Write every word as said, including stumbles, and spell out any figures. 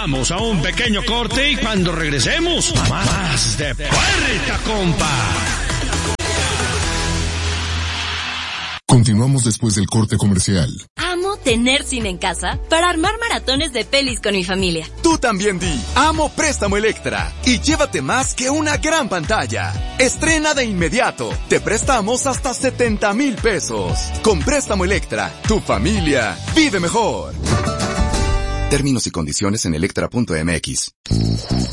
Vamos a un pequeño corte y cuando regresemos, más de Puerta Compa. Continuamos después del corte comercial. Amo tener cine en casa para armar maratones de pelis con mi familia. Tú también di, amo Préstamo Electra y llévate más que una gran pantalla. Estrena de inmediato, te prestamos hasta setenta mil pesos. Con Préstamo Electra, tu familia vive mejor. Términos y condiciones en electra punto m x.